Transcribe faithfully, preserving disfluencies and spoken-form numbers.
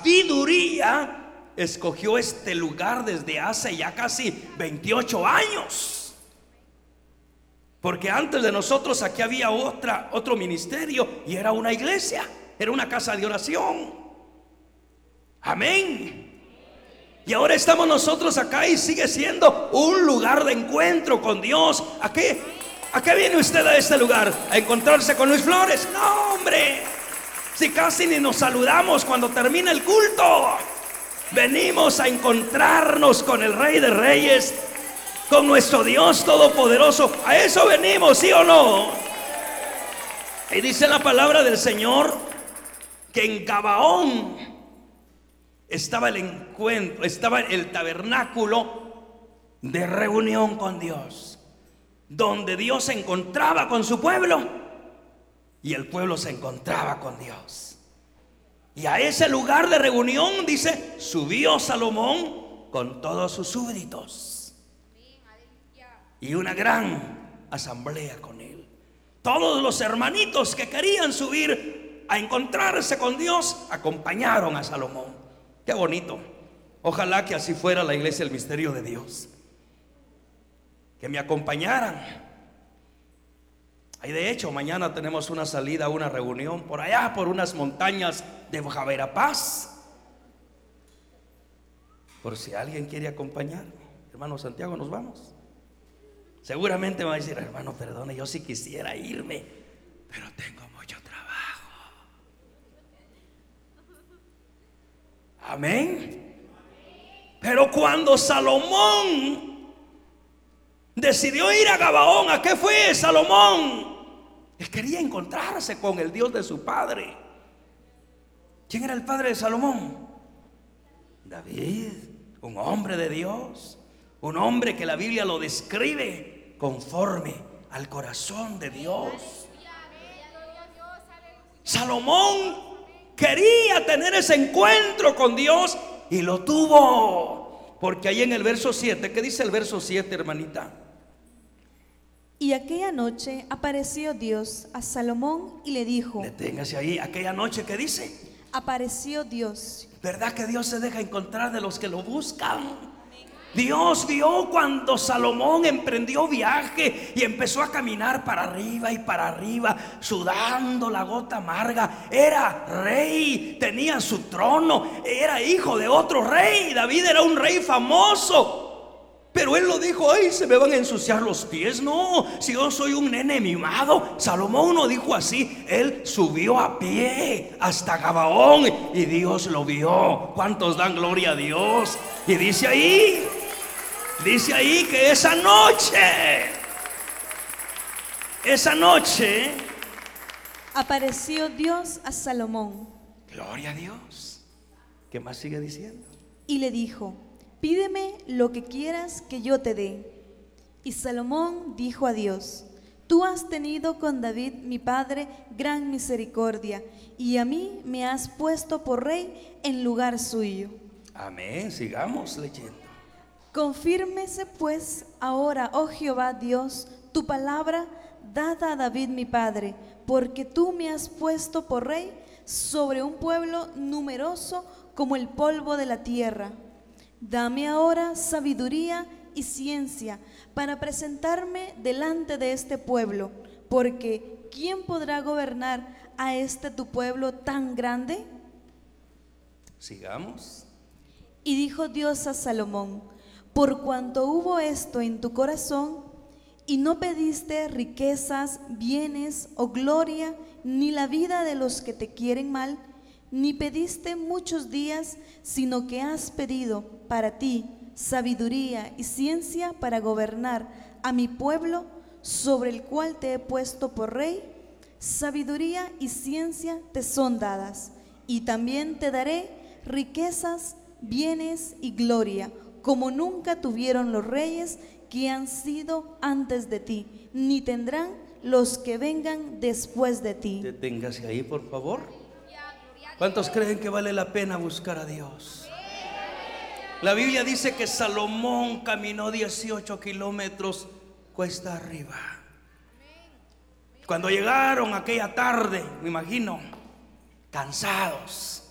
sabiduría escogió este lugar desde hace ya casi veintiocho años. Porque antes de nosotros aquí había otra, otro ministerio, y era una iglesia, era una casa de oración. Amén. Y ahora estamos nosotros acá y sigue siendo un lugar de encuentro con Dios. ¿A qué, a qué viene usted a este lugar? ¿A encontrarse con Luis Flores? No, hombre. Si casi ni nos saludamos cuando termina el culto. Venimos a encontrarnos con el Rey de Reyes, con nuestro Dios Todopoderoso. A eso venimos, ¿sí o no? Y dice la palabra del Señor que en Gabaón estaba el encuentro, estaba el tabernáculo de reunión con Dios, donde Dios se encontraba con su pueblo y el pueblo se encontraba con Dios. Y a ese lugar de reunión, dice, subió Salomón con todos sus súbditos y una gran asamblea con él. Todos los hermanitos que querían subir a encontrarse con Dios acompañaron a Salomón. Qué bonito. Ojalá que así fuera la iglesia del misterio de Dios, que me acompañaran. Y de hecho mañana tenemos una salida, una reunión por allá, por unas montañas de Javerapaz. Por si alguien quiere acompañarme, hermano Santiago, nos vamos. Seguramente me va a decir, hermano, perdone, yo sí quisiera irme, pero tengo mucho trabajo. Amén. Pero cuando Salomón decidió ir a Gabaón, ¿a qué fue Salomón? Él quería encontrarse con el Dios de su padre. ¿Quién era el padre de Salomón? David, un hombre de Dios, un hombre que la Biblia lo describe conforme al corazón de Dios. Salomón quería tener ese encuentro con Dios y lo tuvo. Porque ahí en el verso siete, ¿qué dice el verso siete, hermanita? Y aquella noche apareció Dios a Salomón y le dijo. Deténgase ahí. Aquella noche, ¿qué dice? Apareció Dios. ¿Verdad que Dios se deja encontrar de los que lo buscan? Dios vio cuando Salomón emprendió viaje y empezó a caminar para arriba y para arriba, sudando la gota amarga. Era rey, tenía su trono, era hijo de otro rey. David era un rey famoso. Pero él lo dijo, ay, se me van a ensuciar los pies. No, si yo soy un nene mimado. Salomón no dijo así. Él subió a pie hasta Gabaón y Dios lo vio. ¿Cuántos dan gloria a Dios? Y dice ahí, dice ahí que esa noche, esa noche apareció Dios a Salomón. Gloria a Dios. ¿Qué más sigue diciendo? Y le dijo, pídeme lo que quieras que yo te dé. Y Salomón dijo a Dios, tú has tenido con David mi padre gran misericordia, y a mí me has puesto por rey en lugar suyo. Amén, sigamos leyendo. Confírmese pues ahora, oh Jehová Dios, tu palabra dada a David mi padre, porque tú me has puesto por rey sobre un pueblo numeroso como el polvo de la tierra. Dame ahora sabiduría y ciencia para presentarme delante de este pueblo, porque ¿quién podrá gobernar a este tu pueblo tan grande? Sigamos. Y dijo Dios a Salomón, por cuanto hubo esto en tu corazón, y no pediste riquezas, bienes o gloria, ni la vida de los que te quieren mal, ni pediste muchos días, sino que has pedido para ti sabiduría y ciencia para gobernar a mi pueblo, sobre el cual te he puesto por rey. Sabiduría y ciencia te son dadas, y también te daré riquezas, bienes y gloria, como nunca tuvieron los reyes que han sido antes de ti, ni tendrán los que vengan después de ti. Deténgase ahí, por favor. ¿Cuántos creen que vale la pena buscar a Dios? La Biblia dice que Salomón caminó dieciocho kilómetros cuesta arriba. Cuando llegaron aquella tarde, me imagino, cansados,